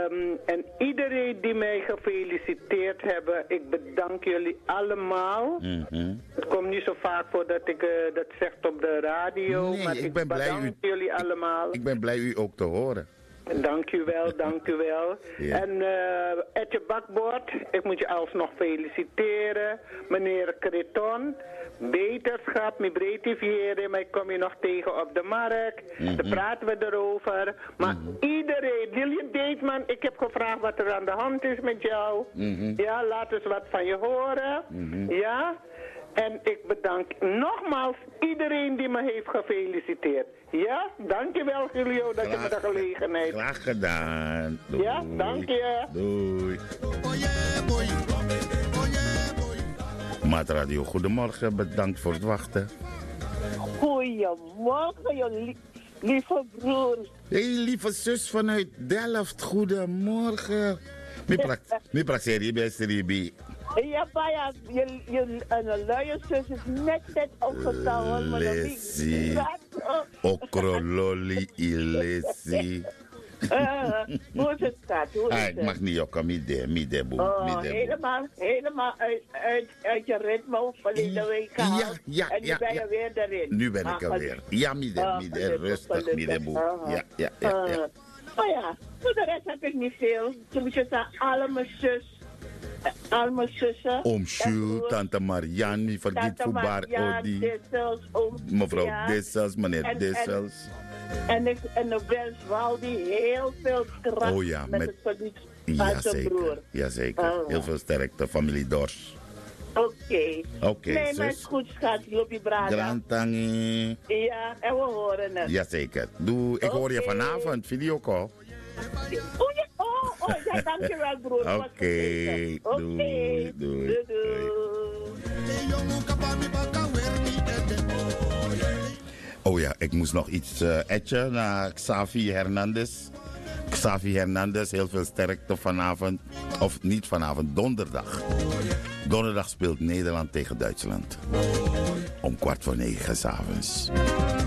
En iedereen die mij gefeliciteerd hebben, ik bedank jullie allemaal. Het komt niet zo vaak voor dat ik dat zeg op de radio, Nee, maar ik bedank jullie allemaal. Ik ben blij u ook te horen. Dank u wel, dank u wel. Ja. En Etje Bakboord, ik moet je alsnog feliciteren. Meneer Creton, beterschap, mijn breedtivieren, maar ik kom je nog tegen op de markt. Daar praten we erover. Maar iedereen, Lilian Deetman, ik heb gevraagd wat er aan de hand is met jou. Ja, laat eens wat van je horen. Ja. En ik bedank nogmaals iedereen die me heeft gefeliciteerd. Ja, dankjewel Julio dat je me de gelegenheid. Graag gedaan. Doei. Ja, dank je. Doei. Maat Radio, goedemorgen. Bedankt voor het wachten. Goedemorgen, je lieve broer. Hey, lieve zus vanuit Delft. Goedemorgen. Mi praxerie bij Seribi. Ja, maar ja, je luie zus is net opgetaald. Lessie. Okrololi ilesi. Hoe is het staat? Ik mag niet jokken, midden. Helemaal uit je ritme verleden week gehaald. Ja. En nu ben je weer erin. Nu ben ik er weer. Ja, midden. Rustig, middenboe. Ja. Maar ja, voor de rest heb ik niet veel. Toen zijn alle mijn zussen. Oom Jules, tante Marianne, niet vergeet voetbaar Odi. Mevrouw Dessels, meneer Dessels. En ik wens Waldi heel veel kracht met het verlies van zijn broer. Jazeker. Heel veel sterkte, familie Dors. Oké. Nee, maar het goed, schat. Lobby Braga. Grantangi. Ja, en we horen het. Jazeker. Doe, ik hoor je vanavond, videocall. Ja, dankjewel broer. Oké. Doei. Oh ja, ik moest nog iets etchen naar Xavi Hernandez. Xavi Hernandez, heel veel sterkte vanavond. Of niet vanavond, donderdag. Donderdag speelt Nederland tegen Duitsland. Om 20:15 's avonds.